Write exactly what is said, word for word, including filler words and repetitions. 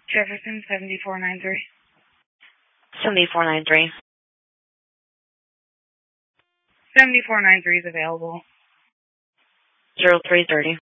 Jefferson, seventy-four ninety-three. seventy-four ninety-three. seventy-four ninety-three is available. zero three thirty.